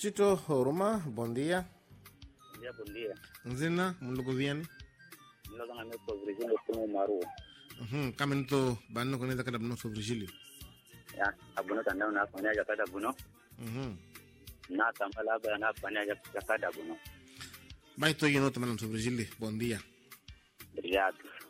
Tito Roma, bom dia. Bom dia. Nzina, mulugo viani. Nilo kanga me sobre jile kumu maru. Kamento banno koneza kada buno sobre jili. Ya, abuno tanda na fanya ya kada buno. Na tambala ba na fanya ya kada buno. Baito yino tamana sobre jili. Bom dia. Obrigado.